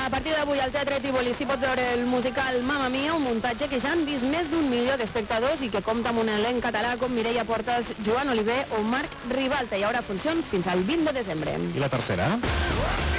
A partir d'avui al Teatre Tívoli s'hi pot veure el musical Mamma Mia, un muntatge que ja han vist més d'1 milió d'espectadors i que compta amb un elenc català com Mireia Portas, Joan Oliver o Marc Ribalta. Hi haurà funcions fins al 20 de desembre. I la tercera?